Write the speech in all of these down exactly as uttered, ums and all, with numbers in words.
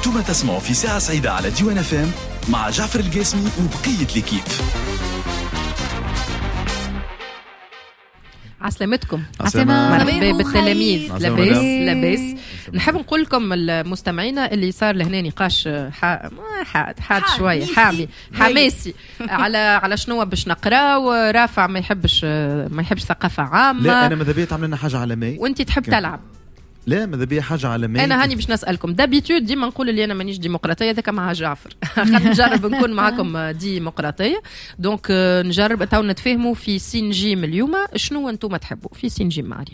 أنتم تسمعوا في ساعة سعيدة على ديوان اف ام مع جعفر القاسمي وبقية الكيب. عسلامتكم. مرحبا بالتلاميذ. لاباس لاباس. نحب نقول لكم المستمعين اللي صار لهنا نقاش حاد حاد حاد شويه حامي حماسي على على شنو باش نقراو. رافع ما يحبش ما يحبش ثقافه عامه. لا انا ماذا بيا تعمل لنا حاجه عالميه وانت تحب تلعب. لا ماذا بيا حاجه عالميه. انا هاني باش نسالكم دابيتود ديما نقول اللي انا مانيش ديمقراطيه هذاك مع جعفر. خلينا نجرب نكون معكم ديمقراطيه. دونك نجرب تو نتفاهموا في سين جيم اليوم شنو انتم تحبوا في سين جيم معري.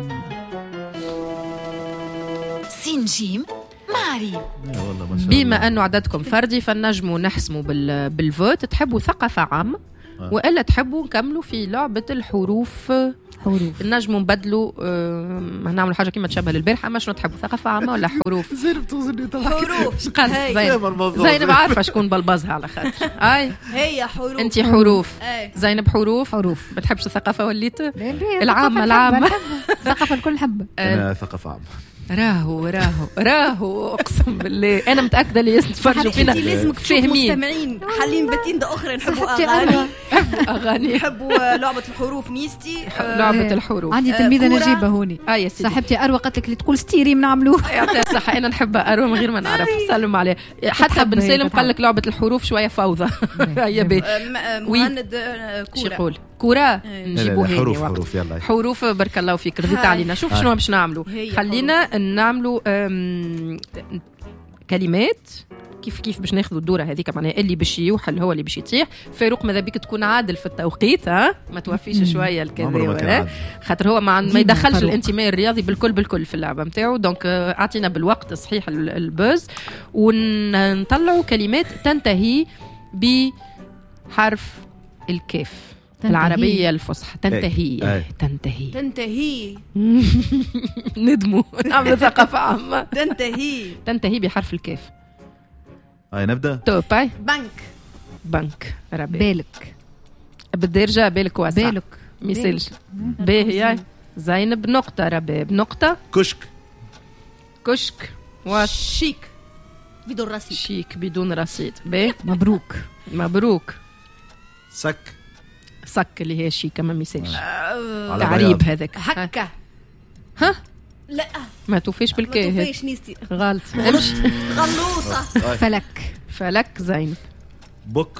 سين جيم معري. بما انه عددكم فردي فنجموا نحسموا بال بالفوت. تحبوا ثقافه عامه والا تحبوا نكملوا في لعبه الحروف؟ حروف نجموا نبدلوا. أه نعملوا حاجه كيما تشبه للبارحه. ما شنو تحبوا ثقافه عامه ولا حروف؟ زينب تغزني حروف. زينب زينب عارفه شكون بلبزها على خاطر اي هي حروف. انت حروف. أي. زينب حروف. حروف ما تحبش الثقافه وليت العامه العامه ثقافه الكل حبه. انا ثقافه عامه. راهو راهو راهو اقسم بالله انا متاكده اللي يتفرجوا فينا لازمك تفهمين مستمعين حالين باتين ده اخرى نحبوا اغاني اغاني نحبوا لعبه الحروف ميستي لعبه الحروف. عندي تلميذه نجيبه هوني اه يا سيدي صاحبتي اروى قالت لك اللي تقول ستيري بنعملوه. يعطيها الصحه. انا نحبها اروى من غير ما نعرف. سلم عليه. حتى بن سالم قال لك لعبه الحروف شويه فوضى. يا بي مهند كوره يقول كوره نجيبوها حروف حروف يلا حروف. بارك الله فيك رضيت علينا. شوف شنو باش نعملوا. خلينا نعملوا كلمات كيف كيف باش ناخذوا الدوره هذيك معناها اللي باش يوحل هو اللي باش يطيح. فاروق ماذا بيك تكون عادل في التوقيت ها ما توفيش شويه الكذا ولا خاطر هو ما ما يدخلش الانتماء الرياضي بالكل بالكل في اللعبه نتاعو. دونك اعطينا بالوقت صحيح البوز ونطلعوا كلمات تنتهي بحرف الكاف. تنتهي. العربية الفصحى تنتهي. أي. تنتهي تنتهي ندموا نعمل ثقافة عامة. تنتهي تنتهي بحرف الكاف. هاي نبدأ. توب هاي بنك. بنك ربي. بالك بالدرجة بالك واسع. بالك ميسلش باهي. زينب نقطة ربي بنقطة. كشك. كشك واش شيك بدون رصيد. شيك بدون رصيد. باهي مبروك. مبروك. سك. سك اللي هي شيكة ما ميسلش. أه تعريب هذاك. هكا. ها لا ما توفيش بالكاهد. ما توفيش نيستي. غلط. امشي. غلوطة. فلك. فلك زين. بوك.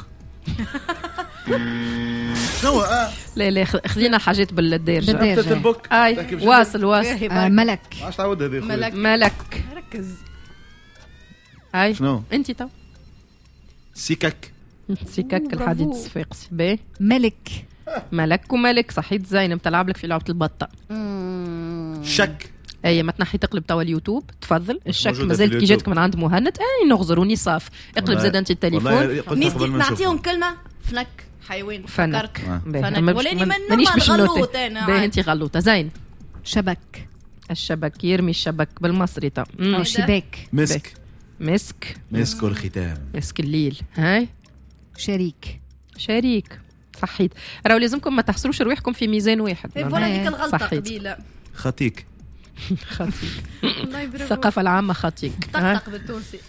شنو اه لا لا خلينا حاجات بالدارجة. بالدارجة. البوك. اي واصل واصل. آه ملك. عاش تعود هذه ملك. ملك. ركز. اي شنو انت تو سيكك. سيكك الحديد الصفاقسي. باهي ملك. ملك وملك صحيت زينب تلعب لك في لعبة البطة. شك. اي ما تنحي تقلب توا اليوتوب تفضل. الشك موجودة مازال في كي جاتك من عند مهند اي نغزروني صاف. اقلب زاد انت التليفون. نيستي نعطيهم كلمة. فنك حيوان. فنك. فنك ولاني من مانيش باش غلوط انا. باهي انت غلوطة. زين. شبك. الشبك يرمي الشبك بالمصري تا. او شباك. مسك. مسك. مسك الختام. مسك الليل. هاي شريك. شريك صحيت. راهو لازمكم ما تحصروش رواحكم في ميزان واحد. هي فوالا هذيك الغلطة قبيلة. خطيك. خطيك. الثقافة العامة خطيك. طقطق بالتونسي.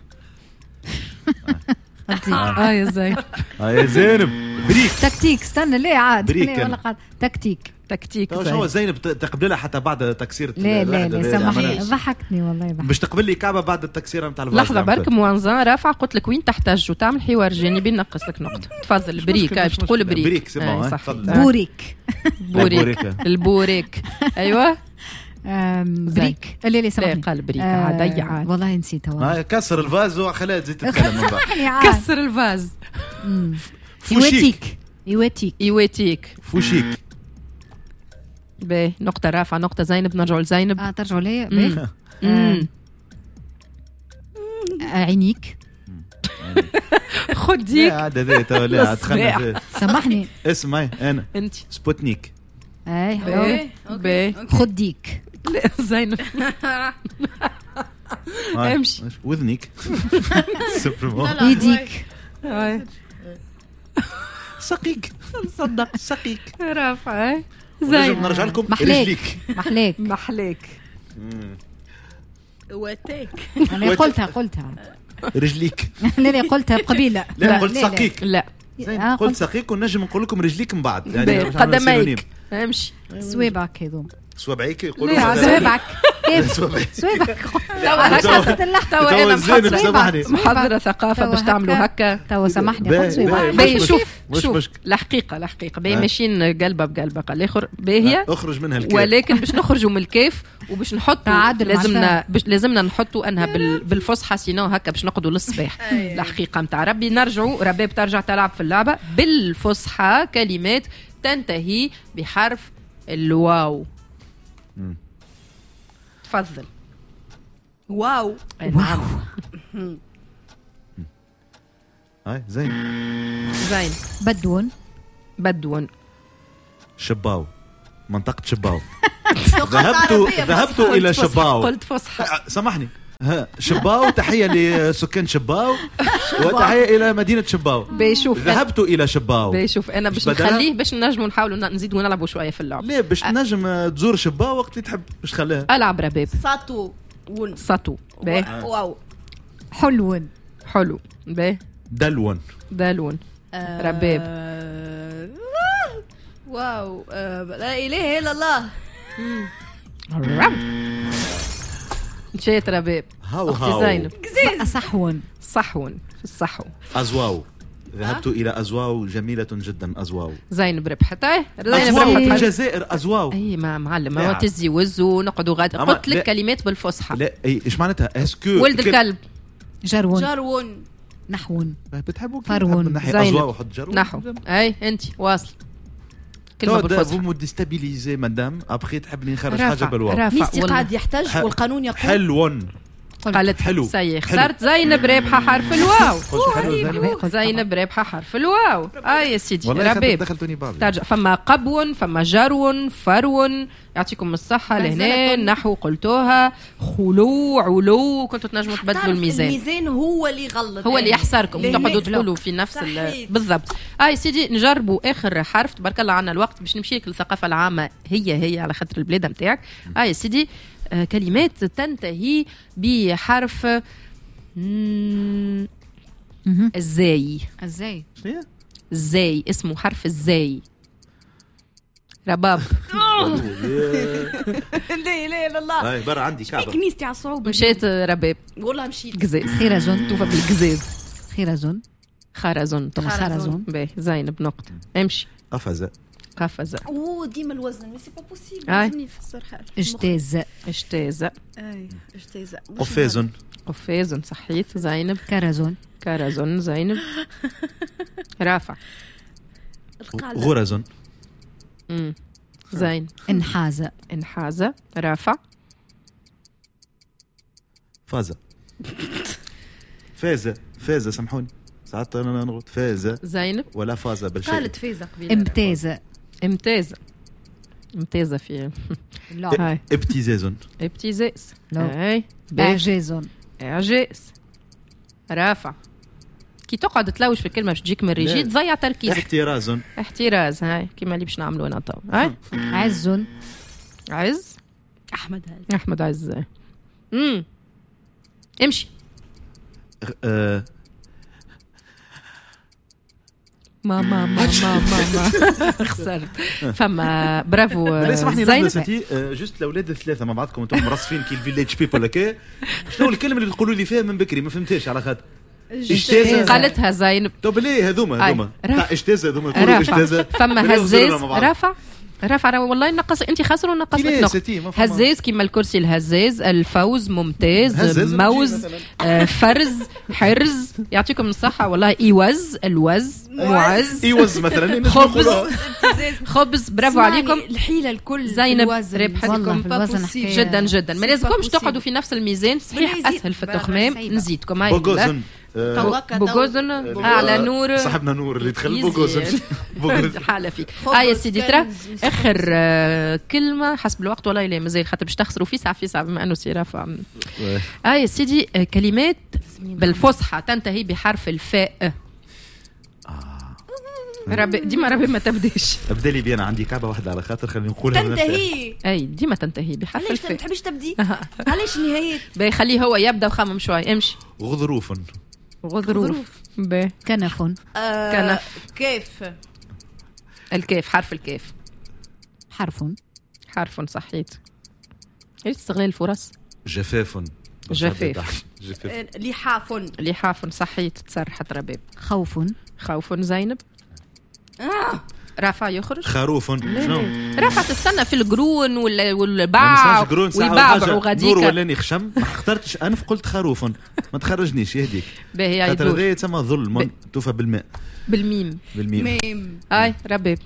اه يا زين. اه يا زينب. بريك. تكتيك. استنى ليه عاد بريك ولا قاعد تكتيك. تكتيك. شو زينب تقبلها حتى بعد تكسير. لا لا لا سامحني ضحكتني والله ضحك. باش تقبل لي كعبة بعد التكسير نتاع الفاز. لحظة برك موانزان رافع قلت لك وين تحتاج وتعمل حوار جانبي نقص لك نقطة. تفضل بريك. باش تقول بريك. بريك سي صح. بوريك. بوريك. البوريك. ايوه بريك. لا لا سامحني. قال بريك عادي عاد. والله نسيتها والله. كسر الفاز وخليها تزيد تتكلم من بعد. كسر الفاز. يواتيك. يواتيك. يواتيك. فوشيك. باهي نقطة رافعة نقطة زينب. نرجعوا لزينب. اه ترجعوا لي. باهي عينيك. خديك. عاد هذا تو لا دخلنا. سامحني. اسمعي انا انت سبوتنيك. اي باهي خديك. لا زينب. امشي. وذنيك. يديك. سقيك. صدق سقيك. رافعة. زين نرجع لكم. محليك. محليك. محليك. واتيك انا قلتها قلتها رجليك. انا اللي قلتها قبيله. لا قلت ساقيك. لا زين آه، قلت قلت- ساقيك ونجم نقول لكم رجليك من بعد باهي. يعني باش نعمل سينونيم. قدميك امشي سويبعك هذوم. سوابعيك يقولوا لا مثلاً. سويبعك كيف سوابعك. سويبعك توا هكا توا انا زينب محضرة سامحني. محضرة ثقافة باش تعملوا هكا. توا سامحني باهي، قلت سويبعك. باهي. باهي مش شوف مش شوف مشكل. الحقيقة الحقيقة باهي آه. ماشيين قلبة بقلبة قال الاخر باهية اخرج منها الكيف. ولكن باش نخرجوا من الكيف وباش نحطوا تعادل مع لازمنا الشعب. باش لازمنا نحطوا انها بال بالفصحى سينو هكا باش نقعدوا للصباح. الحقيقة نتاع ربي نرجعوا رباب ترجع تلعب في اللعبة بالفصحى كلمات تنتهي بحرف الواو. مم. تفضل. واو نعم هاي زين. زين. بدون بدون. شباو منطقة شباو. ذهبت ذهبت ذهبت إلى قلت فصحى. شباو. قلت فصحى. أه، سامحني ها شباو تحية لسكان شباو وتحية إلى مدينة شباو. بيشوف ذهبت إلى شباو. بيشوف انا باش بدلها؟ نخليه باش نجموا نحاولوا نزيدوا نلعبوا شويه في اللعب. ليه باش تنجم تزور شباو وقت اللي تحب باش خليها. العب رباب. ساتو ون سطو باهي. واو حلون. حلو باهي. دلون. دالون. رباب. آه، واو آه، لا اله الا الله. مشيت رباب. هاو اختي هاو. زينب. صحون. صحون في الصحو. أزواو. ذهبت إلى أزواو جميلة جدا أزواو. زينب ربحت. اي زينب أزواو في ربحت. الجزائر أزواو. اي ما معلم لا. ما تزي وزو نقعدوا غاد أما قلت لك لا. كلمات بالفصحى. لا اي ايش معناتها اسكو ولد الكلب. جرون. جرون نحون. بتحبوا كيف فرون. من ناحية زينب. أزواو وحط جرو نحو. اي انت واصل كلمه تو بالفصحى. فو مو ديستابيليزي مدام ابخي تحبني نخرج رافع. حاجة بالواو. رافع. ميستي والله. قاعد يحتاج ح- والقانون يقول حلون. قالت حلو. سي حلو. خسرت زينب رابحه حرف الواو. قلت حلو زينب. زينب رابحه حرف الواو. اه يا سيدي والله رباب دخلتوني بابي. ترجع فما قبو فما جرو فرو يعطيكم الصحة لهنا مهزلة. نحو قلتوها خلو علو كنتوا تنجموا تبدلوا تعرف الميزان. الميزان هو اللي يغلط هو اللي يحصركم لهنا تقعدوا بلوك. تقولوا في نفس ال- صحيح. بالضبط. اه يا سيدي نجربوا اخر حرف تبارك الله عنا الوقت باش نمشي لك للثقافه العامه هي هي على خاطر البلاد نتاعك. اه يا سيدي آه كلمات تنتهي بحرف مم، مهم. الزاي. ازاي؟ شنو الزاي اسمه حرف الزاي. رباب. لا اله الا الله. هاي برا عندي كعبة. كنيستي على الصعوبة مشيت رباب والله مشيت قزاز خيرزون. توفى بالقزاز. خيرزون. خرزون طب خرزون. باهي زينب نقطة امشي. قفزة. قفزة. اوه ديما الوزن مي سي با بوسيبل آي. لازمني نفسر حاجة اجتاز. اجتازة. اي اجتازة قفازن. قفاز صحيت زينب. كرزون. كرزون زينب. رافع. القلب غرزن. امم زين. انحاز. انحازة. رافع. فازة. فازة فازة سامحوني ساعات انا نغلط. فازة زينب. ولا فازة بالشيء. قالت فيزا قبيلة امتاز. امتازة. امتازة في لا. هاي ابتزازن. ابتزاز. لا. اي باهي. اعجازون. اعجاز. رافع. كي تقعد تلوش في الكلمة باش تجيك من ريجي لا. تضيع تركيزك. احترازن. احتراز هاي كيما اللي باش نعملوا انا تو. هاي عزون. عز. احمد هذا احمد عز. امم امشي. آه، ما ما ما ما ما, ما. خسرت. فما برافو لا اسمحني زينب. لحظة ستي آه، جست الاولاد الثلاثة مع بعضكم انتم مرصفين كي الفيليج بيبل ولا كي شنو الكلمة اللي تقولوا لي فيها من بكري ما فهمتهاش على خاطر اجتازة. قالتها زينب. طب ليه هذوما أي. هذوما رافع. تاع اجتازة هذوما يقولوا رافع. اجتازة. فما بلاو هزاز. زرنا مع بعض. رافع. رافع والله نقص انت خسر ونقص كي ليه لك نقطة. ستي ما فهمها. هزاز كيما الكرسي الهزاز الفوز ممتاز هزاز موز مثلاً. آه، فرز حرز يعطيكم الصحة والله ايوز الوز معز ايوز مثلا خبز. نقولوها. خبز برافو عليكم. الحيلة الكل في زينب الوزن. ربحتكم. والله في الوزن possible. حكاية. جدا جدا ما C'est لازمكمش pas تقعدوا possible. في نفس الميزان صحيح ولا يزيد. اسهل في برا التخمام سايبة. نزيدكم هاي بوغوزن. آه، توكا بوغوزن تو. اعلى نور صاحبنا نور اللي دخل يزي. بوغوزن. بوغوزن. حالة فيك. خبز اه يا سيدي ترى كنز. اخر آه، كلمة حسب الوقت والله لا مازال خاطر باش تخسروا في ساعة في ساعة بما انه سيرافع. اه يا سيدي آه، كلمات بالفصحى تنتهي بحرف الفاء. ربي ديما ربي ما تبديش. ابدا لي بي انا عندي كعبه واحده على خاطر خلينا نقولها. تنتهي. اي ديما تنتهي بحرف علاش الف. ما تحبش تبدي؟ علاش النهايات؟ باهي خليه هو يبدا وخمم شوي. امشي. غضروف. غضروف. باهي. كنف. آه كنف. كيف. الكاف حرف الكاف. حرف. حرف صحيت. ايش استغلال الفرص؟ جفاف. جفاف. آه لحاف. لحاف صحيت. تسرحت رباب. خوف. خوف زينب. آه. رافع يخرج. خروف. شنو؟ رافع تستنى في القرون ولا والباع ويبعبعوا غاديك. نور ولاني خشم ما اخترتش انف قلت خروف ما تخرجنيش يهديك. باهي خاطر هذا يتسمى ظلم توفى بالماء. بالميم. بالميم. ميم. اي رباب.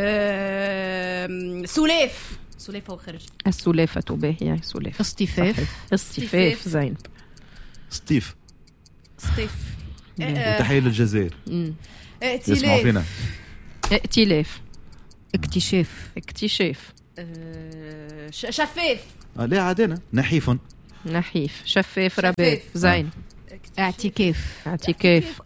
آه سلاف. سلافة وخرج. السلافة باهي سلاف. اصطفاف. اصطفاف زينب. سطيف. سطيف. وتحية للجزائر. يسمعوا فينا. ائتلاف. اكتشاف. اكتشاف. شفاف. لا عادنا. نحيف. نحيف. شفاف رباب زين. اعتكاف. اعتكاف.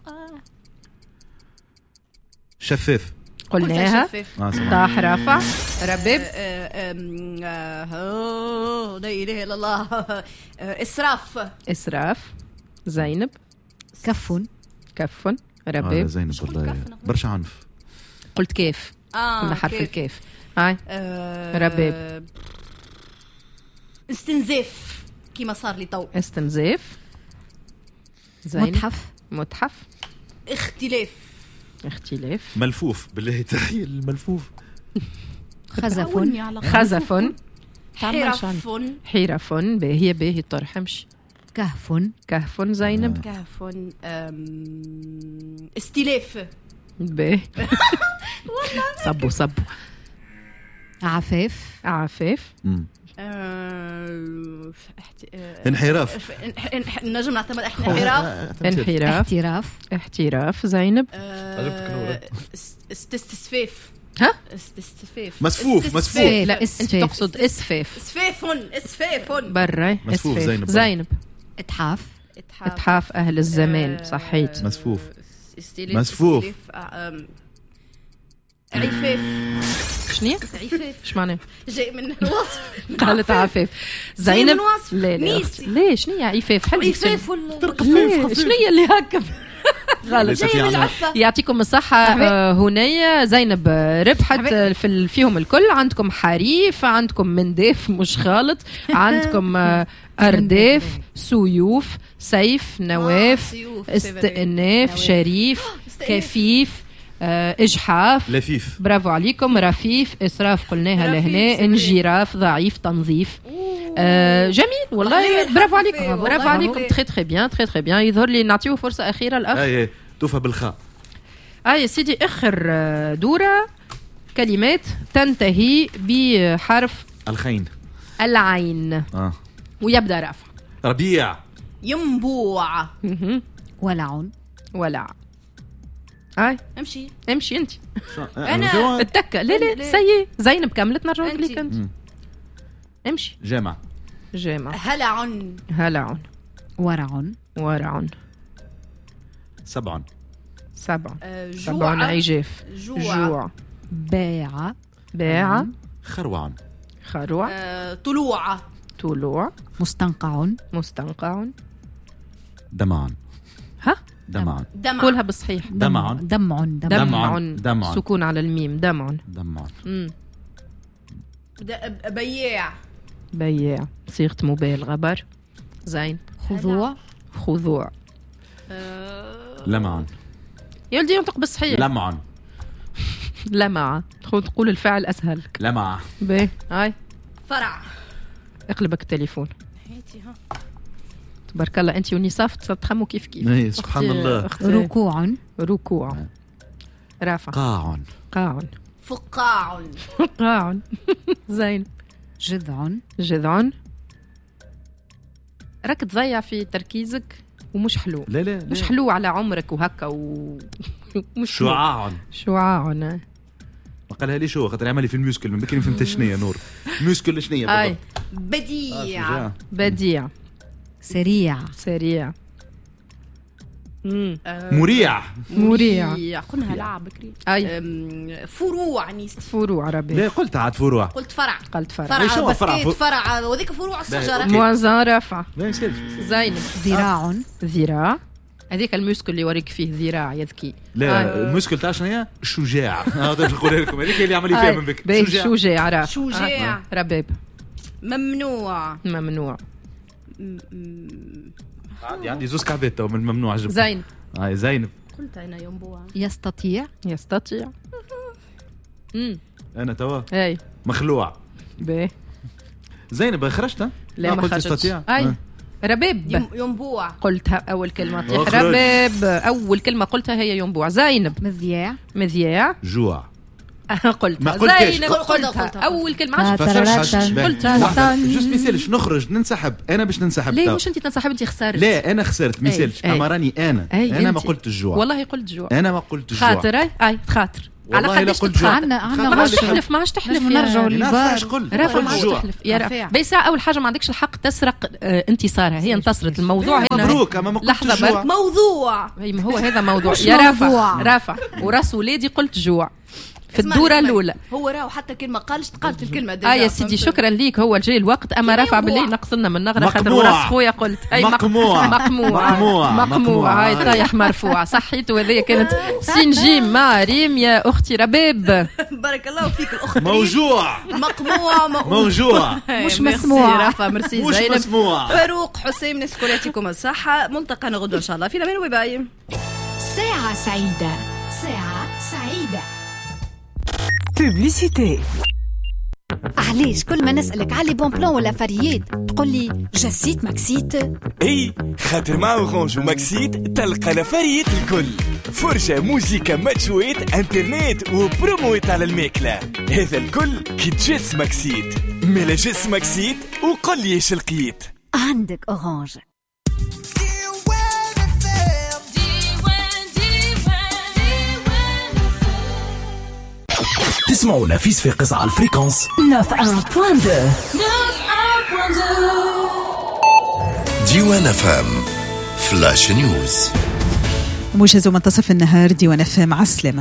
شفاف. قلناها. طاح رافع رباب. لا اله الا الله. اسراف. اسراف زينب. كف. كف رباب. آه زينب والله برشا عنف. قلت كيف. اه حرف كيف. الكاف. هاي آه رباب. استنزاف كيما صار لي تو. استنزاف زينب. متحف. متحف. اختلاف. اختلاف. ملفوف بالله تحية الملفوف. خزف. خزف. حرف. حرف باهي باهي ترحمش. كهف. كهف زينب. كهف. استلاف. باهي صبوا صبوا. عفاف. عفاف. انحراف. نجم نعتمد انحراف. انحراف. احتراف. احتراف زينب. استسفاف. ها؟ استسفاف. مسفوف. مسفوف. لا انت تقصد اسفاف. اسفاف. اسفاف. برا. مسفوف زينب. زينب. اتحاف. اتحاف اهل الزمان صحيت. مسفوف. مسفوف. عفاف. شنيا؟ عفاف. اش معناه؟ جاي من الوصف. قالت عفاف. زينب. لا لا ليه شنيا عفاف؟ حلو عفاف ولا شنيا اللي هكا؟ غلط. يعطيكم الصحة. آه هنايا زينب ربحت في فيهم الكل. عندكم حريف، عندكم منداف مش خالط، عندكم آه أرداف، سيوف، سيف، نواف، استئناف، شريف، كفيف، آه إجحاف، لفيف. برافو عليكم. رفيف. إسراف قلناها لهنا. انجراف ضعيف تنظيف. آه جميل والله برافو عليكم برافو عليكم تري تري بيان تري تري بيان. يظهر لي نعطيه فرصة أخيرة الأخ. اي توفى بالخاء. اي سيدي اخر دورة كلمات تنتهي بحرف الخين. العين. اه ويبدأ رافع. ربيع. ينبوع. ولع. ولع. اي امشي امشي انت. انا التكة. لا لا سيء. زينب كملت نرجع لك انت. امشي. جامع. جامع. هلع. هلع. ورع. ورع. سبع. سبع. أه سبع عجاف. جوع. جوع. باع. باع. خروع. خروع. أه طلوع. طلوع. مستنقع. مستنقع. دمع. ها؟ دمع. دمع. قولها بالصحيح. دمع. دمع. دمع. دمع. سكون على الميم. دمع. دمع. امم بياع. بياع. صيغة مبالغة بر. زين. خضوع. خضوع. أه لمع. يا ولدي ينطق بالصحيح. لمع. لمع. تقول الفعل أسهل. لمع. باهي هاي. فرع. اقلبك التليفون. هاتي ها. تبارك الله انت ونصاف تفهموا كيف كيف. اي سبحان الله. ركوع. ركوع. رافع. قاع. قاع. فقاع. قاع. زين. جذع. جذع. راك تضيع في تركيزك ومش حلو. لا لا, لا. مش حلو على عمرك وهكا و مش شعاع. شعاع. ما قالها لي شو خاطر عملي في الميوسكل من بكري فهمت شنية نور. ميوسكل شنية بالضبط. بديع. بديع. سريع. سريع. مريع مريع قلنا لعب بكري. أي فروع نيست فروع ربي. لا قلت عاد فروع. قلت فرع. قلت فرع. فرع بسكيت فرع وذيك فروع الشجرة. موازان رافعة. زينب. ذراع. ذراع. هذيك الموسكل اللي وريك فيه ذراع يذكي. لا آه. الموسكل تاع شنو هي؟ شجاع. هذا نقول لكم هذيك اللي عملي فيها من بكري. شجاع. شجاع راف. شجاع. آه. رباب. ممنوع. ممنوع. عندي عندي زوز كعبات تو من الممنوع جبت. زينب. هاي زينب. قلت أنا ينبوع. يستطيع. يستطيع. امم انا توا. اي. مخلوع. باهي. زينب خرجت؟ لا ما خرجتش. يستطيع. اي. آه. رباب. ينبوع. قلتها أول كلمة. رباب. أول كلمة قلتها هي ينبوع. زينب. مذياع. مذياع. جوع. قلتها. زينب قلتها. أول كلمة. قلتها. جوست مثالش نخرج ننسحب. أنا باش ننسحب. ليه مش أنت تنسحب أنت خسرت؟ لا أنا خسرت مثالش. أما راني أنا. أنا ما قلت الجوع. والله قلت جوع. أنا ما قلت الجوع. خاطر أي أي خاطر. على قداش تتخاطر؟ عنا عنا ما عادش تحلف ما عادش تحلف. نرجعوا للبار. رافع ما عادش تحلف. يا رافع بيسا أول حاجة ما عندكش الحق تسرق اه انتصارها. هي انتصرت الموضوع هنا. مبروك أما ما قلت الجوع. موضوع. هي ما هو هذا موضوع. يا رافع رافع وراس ولادي قلت جوع. في الدورة الأولى هو راهو حتى كلمة قالش قالت الكلمة دي. آه يا سيدي شكرا ليك. هو جاي الوقت أما رافع بالله نقصنا من نغرة خاطر وراس خويا قلت أي مقموع مقموع مقموع مقموع. هاي طايح مرفوع صحيت. وهذه كانت سينجيم مع ريم يا أختي رباب. بارك الله فيك الأخت موجوع مقموع موجوع مش مسموع. رافع مرسي مش زينب مسموع. فاروق حسين نسكولاتكم الصحة. ملتقانا غدوة إن شاء الله في الأمان وباي. ساعة سعيدة. ساعة سعيدة. بوبليسيتي. علاش كل ما نسألك على بون بلان ولا فريات تقول لي جاسيت ماكسيت؟ اي خاطر مع اورانج وماكسيت تلقى لفريات الكل. فرجة موسيقى ماتشويت انترنت وبرومويت على الماكلة. هذا الكل كي تجس ماكسيت. ملا جس ماكسيت وقل لي ايش لقيت. عندك اورانج. تسمعوا نفيس في قصة على الفريكونس تسعة فاصلة اثنين. ديوان فام فلاش نيوز. موجز منتصف النهار. ديوان فام على السلامة.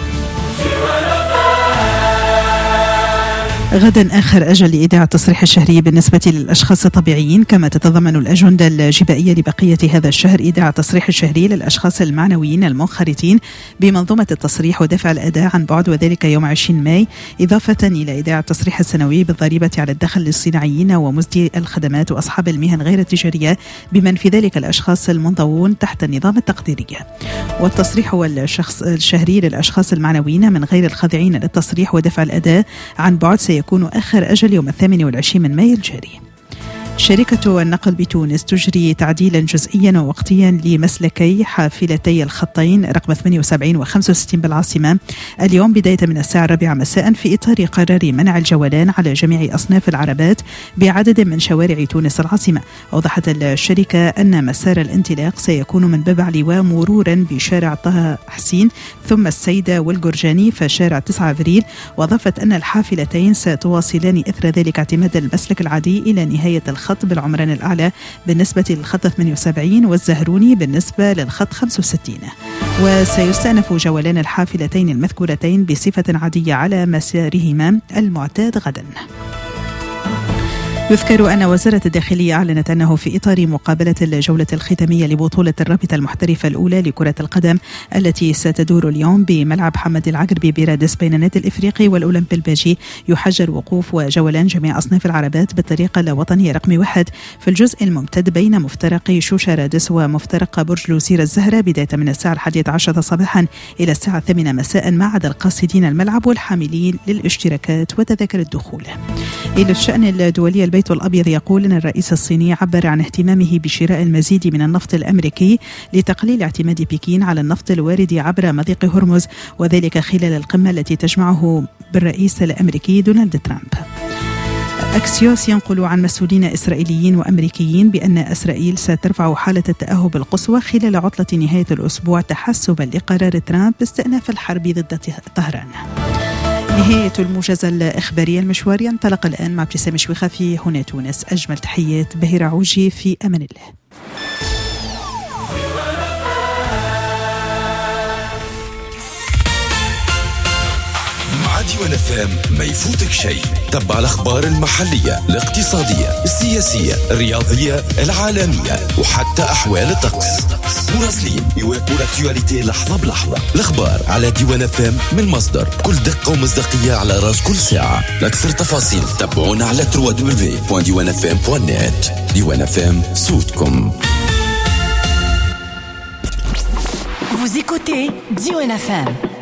غدا آخر أجل لإيداع التصريح الشهري بالنسبة للأشخاص الطبيعيين، كما تتضمن الأجندة الجبائية لبقية هذا الشهر إيداع التصريح الشهري للأشخاص المعنويين المنخرطين بمنظومة التصريح ودفع الأداء عن بعد، وذلك يوم عشرين ماي، إضافة إلى إيداع التصريح السنوي بالضريبة على الدخل للصناعيين ومزدي الخدمات وأصحاب المهن غير التجارية، بمن في ذلك الأشخاص المنضوون تحت النظام التقديري. والتصريح هو الشخص الشهري للأشخاص المعنويين من غير الخاضعين للتصريح ودفع الأداء عن بعد يكون آخر أجل يوم الثامن والعشرين من مايو الجاري. شركة النقل بتونس تجري تعديلا جزئيا ووقتيا لمسلكي حافلتي الخطين رقم ثمانية وسبعين وخمسة وستين بالعاصمة اليوم بداية من الساعة الرابعة مساء في إطار قرار منع الجولان على جميع أصناف العربات بعدد من شوارع تونس العاصمة. أوضحت الشركة أن مسار الانطلاق سيكون من باب علوى مرورا بشارع طه حسين ثم السيدة والجرجاني فشارع تسعة أبريل، وأضافت أن الحافلتين ستواصلان إثر ذلك اعتماد المسلك العادي إلى نهاية الخط بالعمران الأعلى بالنسبة للخط ثمانية وسبعين والزهروني بالنسبة للخط خمسة وستين. وسيستأنف جولان الحافلتين المذكورتين بصفة عادية على مسارهما المعتاد غدا. يذكر أن وزارة الداخلية أعلنت أنه في إطار مقابلة الجولة الختامية لبطولة الرابطة المحترفة الأولى لكرة القدم التي ستدور اليوم بملعب حمد العقربي برادس بين النادي الإفريقي والأولمبي البلجي، يحجر وقوف وجولان جميع أصناف العربات بالطريقة الوطنية رقم واحد في الجزء الممتد بين مفترق شوشة رادس ومفترق برج لوسير الزهرة بداية من الساعة الحادية عشرة صباحا إلى الساعة الثامنة مساء ما عدا القاصدين الملعب والحاملين للاشتراكات وتذاكر الدخول. إلى الشأن الدولي، البيت الأبيض يقول أن الرئيس الصيني عبر عن اهتمامه بشراء المزيد من النفط الأمريكي لتقليل اعتماد بكين على النفط الوارد عبر مضيق هرمز، وذلك خلال القمة التي تجمعه بالرئيس الأمريكي دونالد ترامب. أكسيوس ينقل عن مسؤولين إسرائيليين وأمريكيين بأن إسرائيل سترفع حالة التأهب القصوى خلال عطلة نهاية الأسبوع تحسبا لقرار ترامب باستئناف الحرب ضد طهران. نهاية الموجز الإخباري المشوار ينطلق الآن مع ابتسام شويخة في هنا تونس. أجمل تحيات بهير عوجي، في أمان الله. ديوان اف ام ما يفوتك شيء. تبع الاخبار المحليه الاقتصاديه السياسيه الرياضيه العالميه وحتى احوال الطقس. مراسلين يواكبوا الاكتواليتي لحظه بلحظه. الاخبار على ديوان اف ام من مصدر بكل دقه ومصداقيه على راس كل ساعه. لاكثر تفاصيل تابعونا على دبليو دبليو دبليو دوت ديوان اف ام دوت نت. ديوان اف ام صوتكم. Vous écoutez Diwan F M.